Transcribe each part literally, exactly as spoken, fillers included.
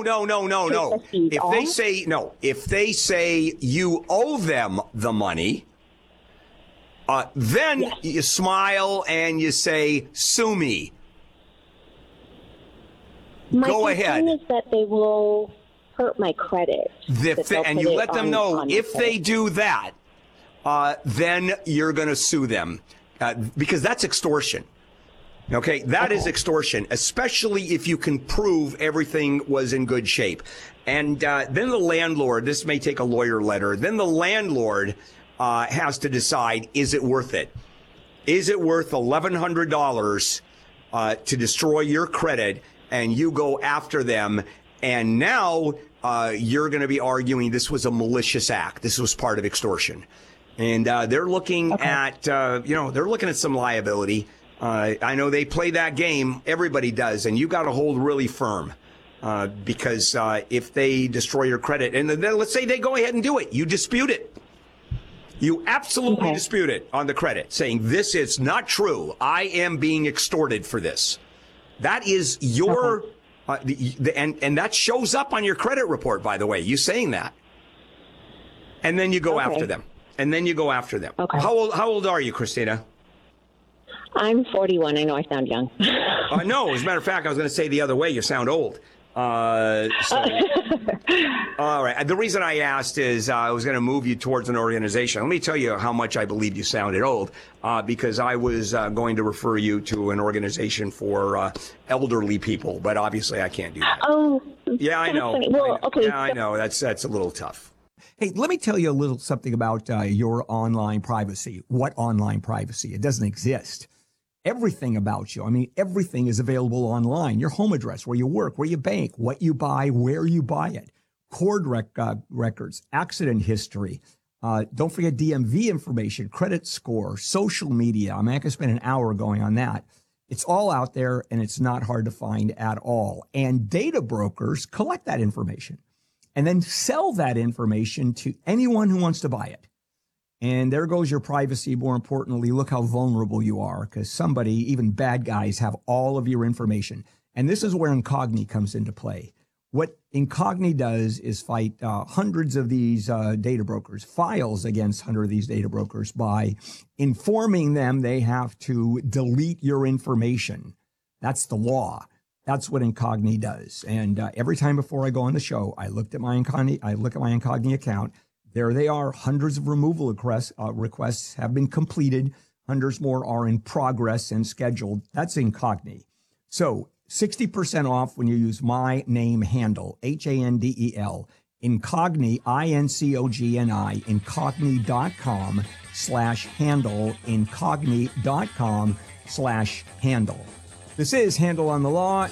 no, no, no, no, no. If they say, no, if they say you owe them the money, uh, then yes. you smile and you say, sue me. My Go ahead. My is that they will hurt my credit. The fi- and you let them on, know on if they do that, uh, then you're going to sue them uh, because that's extortion. Okay, that okay. is extortion, especially if you can prove everything was in good shape. And uh, then the landlord, this may take a lawyer letter, then the landlord uh, has to decide, is it worth it? Is it worth eleven hundred dollars uh, to destroy your credit? And you go after them, and now uh, you're going to be arguing this was a malicious act. This was part of extortion. And uh, they're looking okay. at, uh, you know, they're looking at some liability. Uh, I know they play that game. Everybody does. And you got to hold really firm uh, because uh, if they destroy your credit, and then let's say they go ahead and do it, you dispute it. You absolutely okay. dispute it on the credit, saying this is not true. I am being extorted for this. That is your, okay. uh, the, the, and, and that shows up on your credit report, by the way, you saying that. And then you go okay. after them. And then you go after them. Okay. How old, how old are you, Christina? I'm forty-one. I know I sound young. uh, no, as a matter of fact, I was going to say the other way. You sound old. Uh, so, all right. The reason I asked is uh, I was going to move you towards an organization. Let me tell you how much I believed you sounded old, uh, because I was uh, going to refer you to an organization for uh, elderly people, but obviously I can't do that. Oh, yeah, I know. Funny. Well, I know. okay. Yeah, I know. That's that's a little tough. Hey, let me tell you a little something about uh, your online privacy. What online privacy? It doesn't exist. Everything about you. I mean, everything is available online. Your home address, where you work, where you bank, what you buy, where you buy it, cord rec- uh, records, accident history. Uh, don't forget D M V information, credit score, social media. I mean, I could spend an hour going on that. It's all out there, and it's not hard to find at all. And data brokers collect that information and then sell that information to anyone who wants to buy it. And there goes your privacy. More importantly, look how vulnerable you are, because somebody, even bad guys, have all of your information. And this is where Incogni comes into play. What Incogni does is fight uh, hundreds of these uh, data brokers, files against hundreds of these data brokers by informing them they have to delete your information. That's the law. That's what Incogni does. And uh, every time before I go on the show, I looked at my Incogni, I look at my Incogni account. There they are. Hundreds of removal requests, uh, requests have been completed. Hundreds more are in progress and scheduled. That's Incogni. So sixty percent off when you use my name handle, H A N D E L, Incogni, I N C O G N I, incogni.com slash handle, incogni.com slash handle. This is Handle on the Law.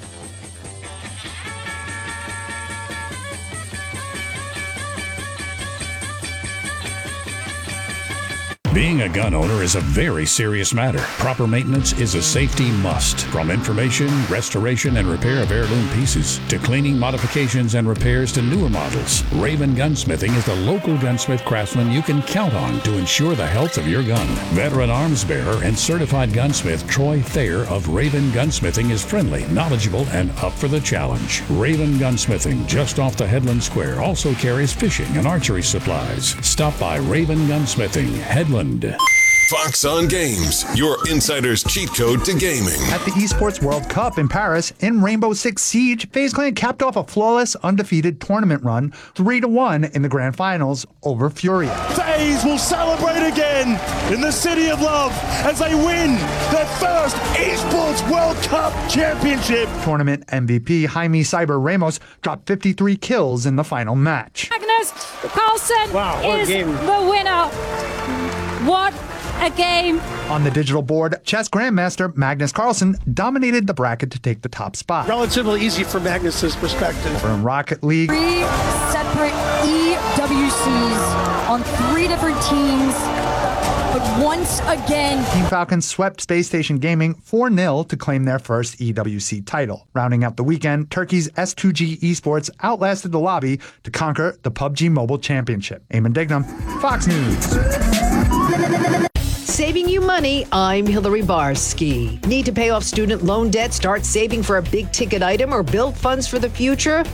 Being a gun owner is a very serious matter. Proper maintenance is a safety must. From information, restoration, and repair of heirloom pieces, to cleaning, modifications, and repairs to newer models, Raven Gunsmithing is the local gunsmith craftsman you can count on to ensure the health of your gun. Veteran arms bearer and certified gunsmith Troy Thayer of Raven Gunsmithing is friendly, knowledgeable, and up for the challenge. Raven Gunsmithing, just off the Headland Square, also carries fishing and archery supplies. Stop by Raven Gunsmithing, Headland. Fox on Games, your insider's cheat code to gaming. At the Esports World Cup in Paris, in Rainbow Six Siege, FaZe Clan capped off a flawless, undefeated tournament run, three to one in the grand finals over Furia. FaZe will celebrate again in the City of Love as they win their first Esports World Cup championship. Tournament M V P Jaime Cyber Ramos dropped fifty-three kills in the final match. Magnus Carlsen wow, is game. the winner. What a game. On the digital board, chess grandmaster Magnus Carlsen dominated the bracket to take the top spot. Relatively easy from Magnus's perspective. Over in Rocket League, three separate E W Cs on three different teams. But once again, Team Falcon swept Space Station Gaming four nil to claim their first E W C title. Rounding out the weekend, Turkey's S two G Esports outlasted the lobby to conquer the P U B G Mobile Championship. Eamon Dignam, Fox News. Saving you money, I'm Hillary Barsky. Need to pay off student loan debt, start saving for a big ticket item, or build funds for the future?